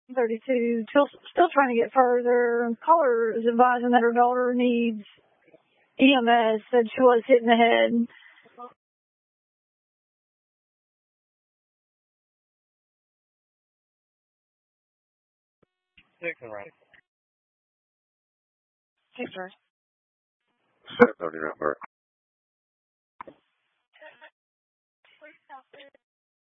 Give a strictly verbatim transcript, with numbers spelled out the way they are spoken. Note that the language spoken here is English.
thirty-two, still, still trying to get further. Caller is advising that her daughter needs E M S, said she was hit in the head. Six and right. Six, right. seven thirty number.